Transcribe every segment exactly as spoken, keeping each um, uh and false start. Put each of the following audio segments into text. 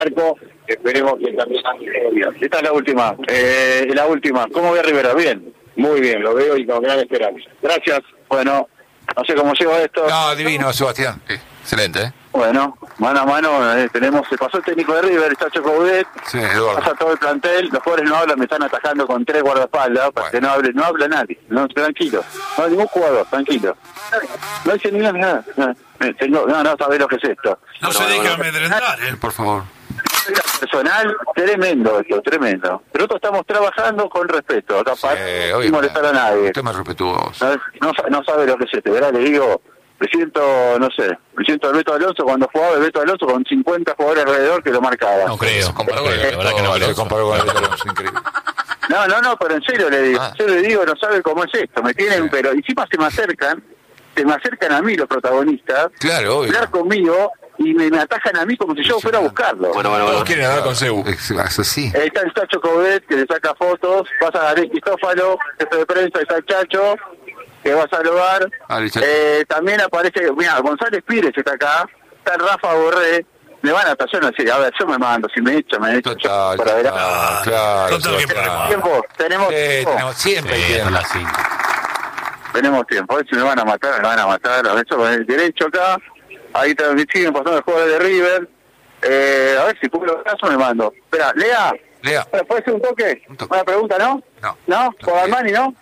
Marco, esperemos que también bien. Esta es la última, eh, la última. ¿Cómo ve Rivera? ¿Bien? Muy bien, lo veo y con gran esperanza. Gracias. Bueno, no sé cómo llevo esto. No, divino, Sebastián. Sí, excelente, ¿eh? Bueno, mano a mano, eh, tenemos, se pasó el técnico de River, está Chacho Coudet, Sí, Eduardo. pasa todo el plantel, los jugadores no hablan, me están atajando con tres guardaespaldas, para Bueno. que no hable, no habla nadie, no, tranquilo, no hay ningún jugador, tranquilo. No dice ni nada, nada, nada. Eh, tengo- no, no sabés lo que es esto. No se deje amedrentar, ¿eh? Por favor. Personal, tremendo esto, tremendo. Pero nosotros estamos trabajando con respeto, acá Sí, para obviamente. sin molestar a nadie. Usted es más respetuoso. ¿No, no, sa- no sabe lo que es esto, ¿verdad? Le digo, me siento, no sé, me siento el Beto Alonso cuando jugaba el Beto Alonso con cincuenta jugadores alrededor que lo marcaban. No creo. Se comparó con el La verdad que no se creo. comparó con el Alonso, increíble. No, no, no, pero en serio le digo, Ah. yo le digo, no sabe cómo es esto, me tienen, Sí. pero encima se me acercan, se me acercan a mí los protagonistas, Claro, obvio. hablar conmigo y me, me atajan a mí como si yo fuera a buscarlo. Bueno, bueno, Todos bueno. quieren hablar con Cebu. Es, es así. Ahí está el Chacho Coudet que le saca fotos, pasa a Ariel Cristófalo, jefe de prensa, está el Chacho, que va a saludar. Dale, Chacho. Eh, también aparece, mira, González Pires está acá, está el Rafa Borré, me van a tallar, no sé, a ver, yo me mando, si me echo, me echo. Total, para ver. total, claro. Total, ¿qué Sebastián. problema? Tiempo, tenemos Sí, tiempo. tenemos siempre Sí, tiempo. son las cinco. Tenemos tiempo, a ver si me van a matar, me van a matar, a ver, yo con el derecho acá, ahí también siguen pasando los jugadores de River, eh, a ver si puedo el caso me mando. Espera, Lea, Lea. ¿puede ser un toque? Un toque. ¿Una pregunta, no? No. ¿No? ¿Por Armani, no?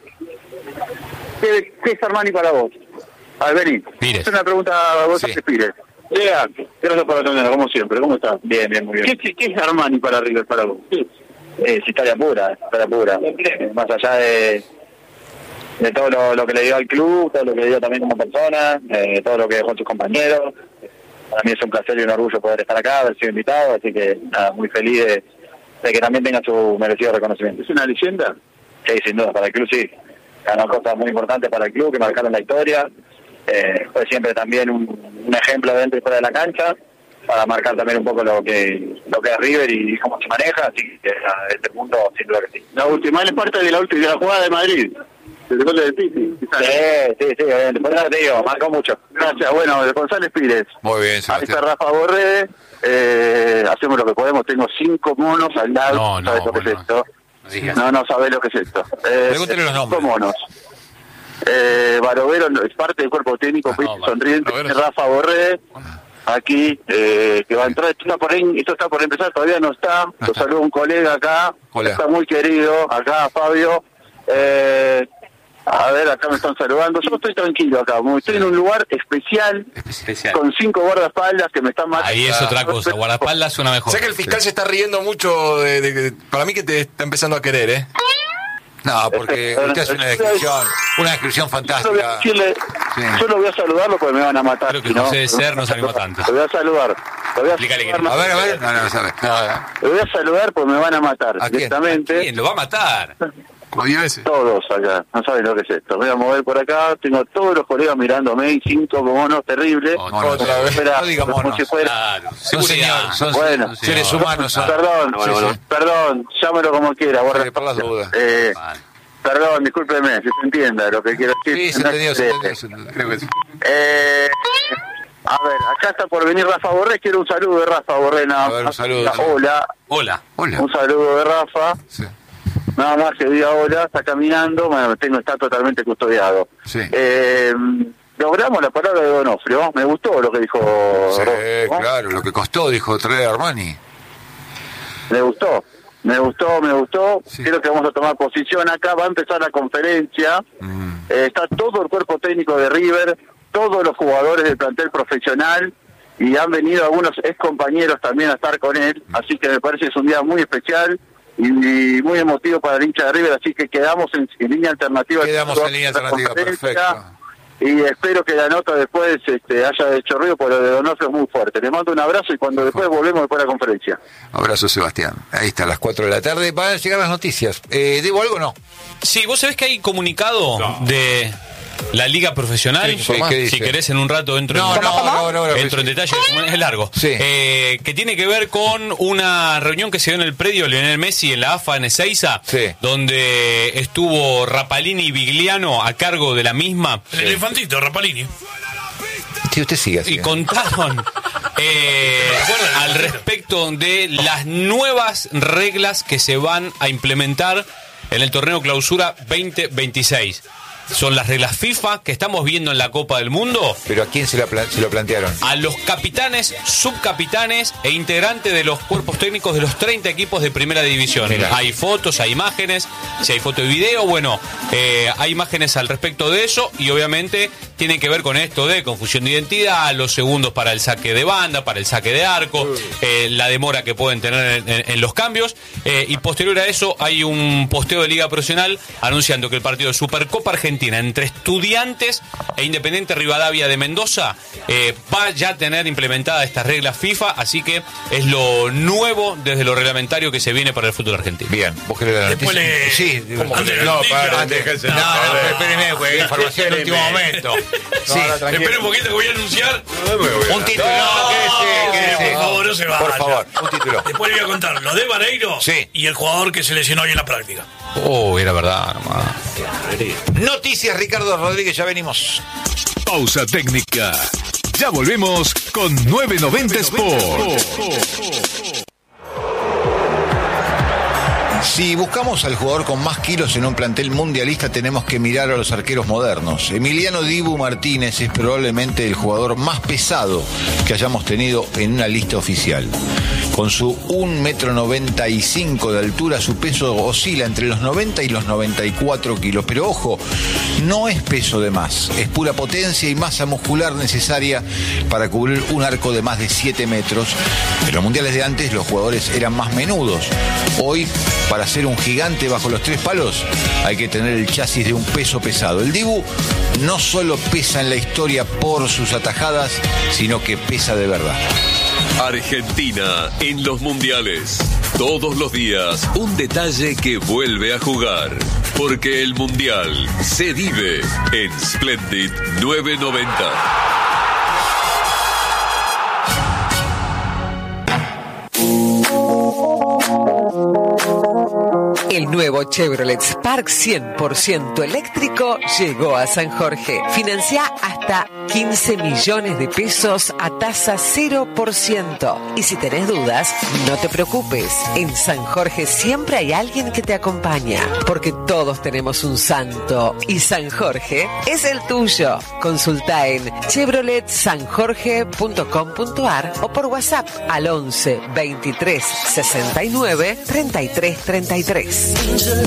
¿Qué, qué es Armani para vos? A ver, vení. Pires. Es una pregunta a vos, Sí. Pires. Lea, gracias por atendernos, como siempre, ¿cómo estás? Bien, bien, muy bien. ¿Qué, qué es Armani para River, para vos? Es historia pura, historia pura. Más allá de de todo lo, lo que le dio al club, todo lo que le dio también como persona, eh, todo lo que dejó sus compañeros. Para mí es un placer y un orgullo poder estar acá, haber sido invitado, así que nada, muy feliz de, de que también tenga su merecido reconocimiento. ¿Es una leyenda? Sí, sin duda, para el club sí. Ganó cosas muy importantes para el club que marcaron la historia. Eh, fue siempre también un, un ejemplo dentro y fuera de la cancha, para marcar también un poco lo que lo que es River y cómo se maneja, así que a este punto sin duda que sí. La última es parte de la última de la jugada de Madrid. ¿Desde gol de Piti? Sí, sí, sí, obviamente. Por eso te digo, marcó mucho. Gracias, bueno, de González Pires. Muy bien, Ahí está Sebastián. Rafa Borré, eh, hacemos lo que podemos, tengo cinco monos al lado, No, no, ¿sabes lo que bueno, es esto? no digas. No, no sabés lo que es esto. Eh, Pregúntele los nombres. Cinco monos. Eh, Barovero es parte del cuerpo técnico, Ah, no, Piti sonriente, Barovero. Rafa Borré, aquí, eh, que va a entrar, esto está, por ahí, esto está por empezar, todavía no está, lo está. saludo un colega acá, Hola. está muy querido, acá Fabio, eh, a ver, acá me están saludando, yo estoy tranquilo acá, como estoy en un lugar especial, Especial. con cinco guardaespaldas que me están matando. Ahí es otra cosa. Guardaespaldas suena mejor. Sé que el fiscal se está riendo mucho de, de- de- para mí que te está empezando a querer, ¿eh? No, porque usted hace una descripción, una descripción Yo, voy a fantástica. decirle, Sí. yo lo voy a saludarlo porque me van a matar. Creo que si no, José de Ser no se animó tanto. Lo voy a saludar. Lo voy a Explícale que- saludar, A ver, a ver. No, no, no sabe. No, no. Lo voy a saludar porque me van a matar ¿A quién? directamente. ¿Quién? Lo va a matar. Como diez veces. Todos acá, no saben lo que es esto. Me voy a mover por acá, tengo todos los colegas mirándome y cinco monos terribles. Oh, Monos. Otra vez. Espera, No diga como monos. si fuera- Claro. Son Seguridad. señores, son Bueno. seres humanos. Son. Perdón, Bueno, bueno, bueno. perdón, llámelo como quiera. borra- Sí, por las dudas. Eh, Vale. perdón, discúlpeme, si se entienda lo que quiero decir. Sí, se No entendió, se es- entendió, se entendió. Creo que sí. Eh, a ver, acá está por venir Rafa Borré, quiero un saludo de Rafa Borré, nada A ver, un más. saludo. Hola, Hola. Hola. un saludo de Rafa, Sí. nada más que diga hola, está caminando, bueno, tengo, está totalmente custodiado. Sí. Eh, logramos la palabra de Donofrio, me gustó lo que dijo Sí, Rodolfo, ¿no? claro, lo que costó, dijo traer a Armani. Me gustó, me gustó, me gustó, Sí. creo que vamos a tomar posición acá, va a empezar la conferencia, Mm. eh, está todo el cuerpo técnico de River, todos los jugadores del plantel profesional, y han venido algunos ex compañeros también a estar con él, así que me parece que es un día muy especial y, y muy emotivo para el hincha de River, así que quedamos en, en línea alternativa. Quedamos en línea La alternativa, conferencia, perfecto. Y espero que la nota después este, haya hecho ruido, porque lo de Donofrio es muy fuerte. Le mando un abrazo y cuando después volvemos después de la conferencia. Abrazo, Sebastián. Ahí está, a las cuatro de la tarde. Van a llegar las noticias. Eh, ¿Debo algo o no? Sí, vos sabés que hay comunicado de la Liga Profesional. Sí, ¿qué dice? Si querés, en un rato entro No, en, no, no, no, no, entro en sí. detalle, como es largo. Sí. Eh, que tiene que ver con una reunión que se dio en el predio Lionel Messi en la AFA en Ezeiza, Sí. donde estuvo Rapalini y Vigliano a cargo de la misma. El elefantito, Rapalini. Sí, usted sigue así. Y contaron, Eh, bueno, al respecto de las nuevas reglas que se van a implementar en el torneo Clausura veinte veintiséis. Son las reglas FIFA que estamos viendo en la Copa del Mundo. ¿Pero a quién se, la pla- se lo plantearon? A los capitanes, subcapitanes e integrantes de los cuerpos técnicos de los treinta equipos de primera división. Mirá. Hay fotos, hay imágenes, si hay foto y video, bueno, eh, hay imágenes al respecto de eso y obviamente tiene que ver con esto de confusión de identidad, los segundos para el saque de banda, para el saque de arco, eh, la demora que pueden tener en, en, en los cambios. Eh, y posterior a eso hay un posteo de Liga Profesional anunciando que el partido de Supercopa Argentina entre Estudiantes e Independiente Rivadavia de Mendoza eh, va ya a tener implementada estas reglas FIFA, así que es lo nuevo desde lo reglamentario que se viene para el fútbol argentino. Bien, vos querés la Después noticia. le- Sí, ¿Cómo? antes- Antes- no, antes- para, antes- déjense. no, No, no, no, espérenme, güey, información en el último momento. Sí, Espera un poquito que voy a anunciar. un título. No, quédese, quédese. por favor, no se vaya. Por favor, un título. Después le voy a contar lo de Vareiro Sí. y el jugador que se lesionó hoy en la práctica. Oh, era verdad nomás. Noticias, Ricardo Rodríguez, ya venimos. Pausa técnica. Ya volvemos con novecientos noventa Sport. Si buscamos al jugador con más kilos en un plantel mundialista, tenemos que mirar a los arqueros modernos. Emiliano Dibu Martínez es probablemente el jugador más pesado que hayamos tenido en una lista oficial. Con su un metro noventa y cinco de altura, su peso oscila entre los noventa y los noventa y cuatro kilos. Pero ojo, no es peso de más, es pura potencia y masa muscular necesaria para cubrir un arco de más de siete metros. En los mundiales de antes los jugadores eran más menudos. Hoy, para ser un gigante bajo los tres palos, hay que tener el chasis de un peso pesado. El Dibu no solo pesa en la historia por sus atajadas, sino que pesa de verdad. Argentina en los mundiales. Todos los días un detalle que vuelve a jugar. Porque el mundial se vive en Splendid novecientos noventa. El nuevo Chevrolet Spark cien por ciento eléctrico llegó a San Jorge. Financia hasta quince millones de pesos a tasa cero por ciento. Y si tenés dudas, no te preocupes. En San Jorge siempre hay alguien que te acompaña. Porque todos tenemos un santo. Y San Jorge es el tuyo. Consulta en chevrolet san jorge punto com punto ar o por WhatsApp al once veintitrés sesenta y nueve treinta y tres treinta y tres.